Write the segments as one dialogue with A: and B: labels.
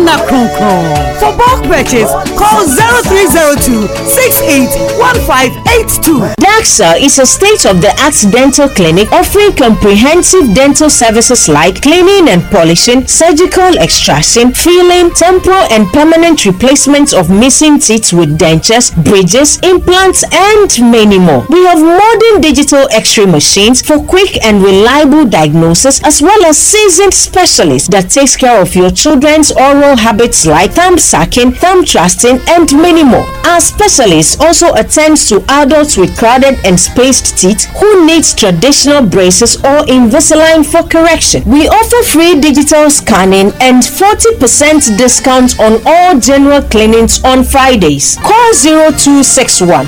A: Nana Kronkron. For bulk purchase, call 0302 681582.
B: DAXA is a state-of-the-art dental clinic offering comprehensive dental services like cleaning and polishing, surgical extraction, filling, temporal and permanent replacement of missing teeth with dentures, bridges, implants, and many more. We have modern digital X-ray machines for quick and reliable diagnosis, as well as seasoned specialists that takes care of your children's oral habits like thumb sucking, thumb thrusting, and many more. Our specialists also attends to adults with crowded and spaced teeth who needs traditional braces or Invisalign for correction. We offer free digital scanning and 40% discount on all general cleanings on Fridays. Call 0261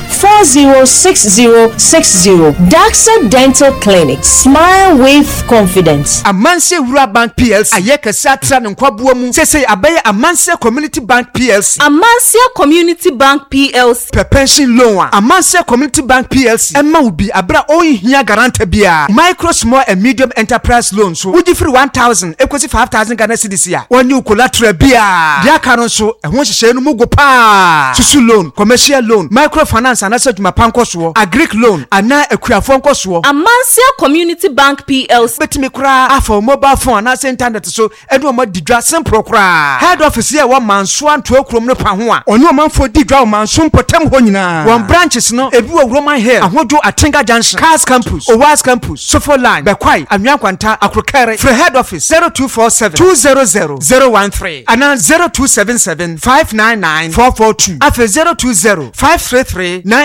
B: 406060. DAXA Dental Clinic. Smile with confidence.
C: Amanse Rural Bank PLC ayeka satra nkwabuo mu sese abaye Amanse Community Bank PLC.
D: Amanse Community Bank PLC.
C: Pension loan. Amanse Community Bank PLC. Emma ubi abra ohia garanta bia. Micro, small and medium enterprise loans so would free 1,000 equals 5,000 Ghana cedis ya. One new collateral bia. Dia karon so e ho hye no mugo pa. Susu loan, commercial loan, microfinance and asset mapanko so, agric loan, ana ekuafo so.
D: Amanse Community Bank PLC.
C: Betimi kura afọ mobile phone na internet so edu mo didwa simple kura. Head office here one man so anto ekrom no pa ho a. Onu manfo didwa man so mpotem ho nyina. One branches no ebi wo Roman Hill, ahodo Atinga Junction, Cars Campus, Owas Campus, Sofo Line, Bekwai, Anyankwanta, Akrokere. For head office 0247 200 013 and 0277 599 442. After 020 533